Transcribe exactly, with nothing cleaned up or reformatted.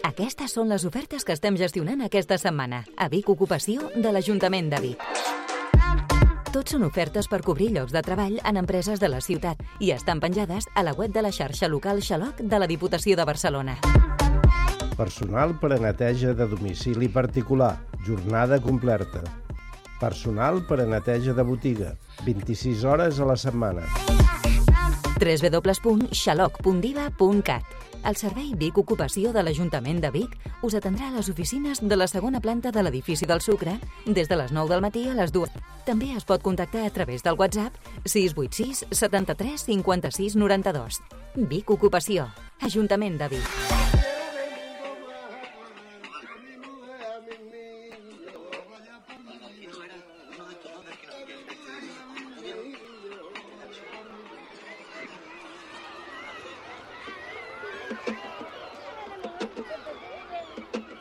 Aquestes són les ofertes que estem gestionant aquesta setmana a Vic Ocupació de l'Ajuntament de Vic. Tots són ofertes per cobrir llocs de treball en empreses de la ciutat i estan penjades a la web de la xarxa local Xaloc de la Diputació de Barcelona. Personal per a neteja de domicili particular, jornada completa. Personal per a neteja de botiga, vint-i-sis hores a la setmana. w w w punt xaloc punt diva punt cat. El servei Vic Ocupació de l'Ajuntament de Vic us atendrà a les oficines de la segona planta de l'edifici del Sucre des de les nou del matí a les dues. També es pot contactar a través del WhatsApp sis vuit sis setanta-tres cinquanta-sis noranta-dos. Vic Ocupació, Ajuntament de Vic.